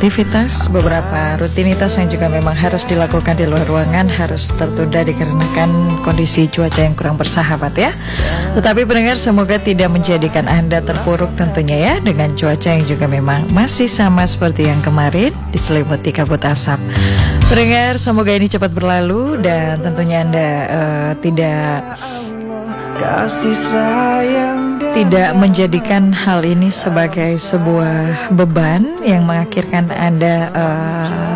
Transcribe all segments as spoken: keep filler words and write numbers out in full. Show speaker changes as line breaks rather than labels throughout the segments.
aktivitas, beberapa rutinitas yang juga memang harus dilakukan di luar ruangan harus tertunda dikarenakan kondisi cuaca yang kurang bersahabat ya. Tetapi pendengar, semoga tidak menjadikan Anda terpuruk tentunya ya, dengan cuaca yang juga memang masih sama seperti yang kemarin, diselimuti kabut asap. Pendengar, semoga ini cepat berlalu dan tentunya Anda uh, tidak kasih sayang tidak menjadikan hal ini sebagai sebuah beban yang mengakhirkan Anda uh,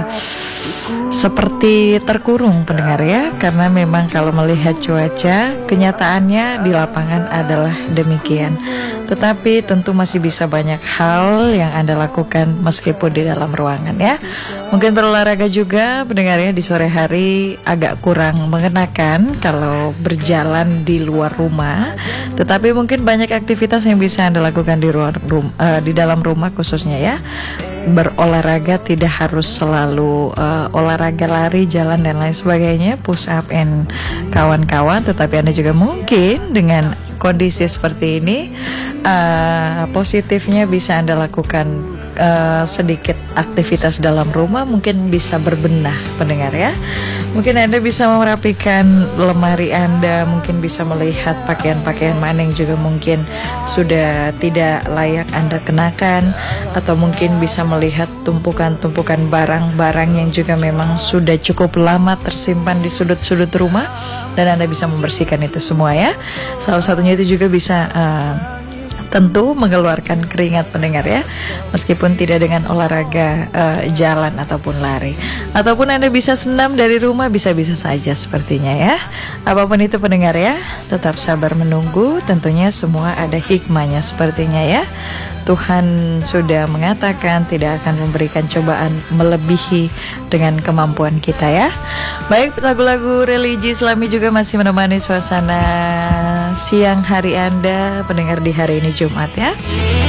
seperti terkurung, pendengar ya. Karena memang kalau melihat cuaca, kenyataannya di lapangan adalah demikian. Tetapi tentu masih bisa banyak hal yang Anda lakukan meskipun di dalam ruangan ya. Mungkin berolahraga juga, pendengar ya, di sore hari agak kurang mengenakan kalau berjalan di luar rumah. Tetapi mungkin banyak aktivitas yang bisa Anda lakukan di ruang rum, uh, di dalam rumah khususnya ya. Berolahraga tidak harus selalu uh, olahraga lari, jalan dan lain sebagainya, push up and kawan-kawan. Tetapi Anda juga mungkin dengan kondisi seperti ini, uh, positifnya bisa Anda lakukan Uh, sedikit aktivitas dalam rumah, mungkin bisa berbenah, pendengar ya. Mungkin Anda bisa merapikan lemari Anda, mungkin bisa melihat pakaian-pakaian mana yang juga mungkin sudah tidak layak Anda kenakan, atau mungkin bisa melihat tumpukan-tumpukan barang-barang yang juga memang sudah cukup lama tersimpan di sudut-sudut rumah, dan Anda bisa membersihkan itu semua ya. Salah satunya itu juga bisa uh, tentu mengeluarkan keringat, pendengar ya, meskipun tidak dengan olahraga uh, jalan ataupun lari. Ataupun Anda bisa senam dari rumah, bisa-bisa saja sepertinya ya. Apapun itu pendengar ya, tetap sabar menunggu, tentunya semua ada hikmahnya sepertinya ya. Tuhan sudah mengatakan tidak akan memberikan cobaan melebihi dengan kemampuan kita ya. Baik, lagu-lagu religi Islami juga masih menemani suasana siang hari Anda, pendengar, di hari ini Jumat ya.